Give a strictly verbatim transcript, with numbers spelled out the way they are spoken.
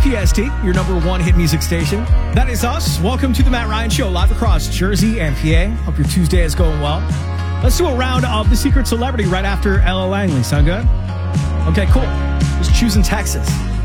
P S T, your number one hit music station. That is us. Welcome to the Matt Ryan Show, live across Jersey and P A. Hope your Tuesday is going well. Let's do a round of The Secret Celebrity right after Ella Langley. Sound good? Okay, cool. Just choosing Texas.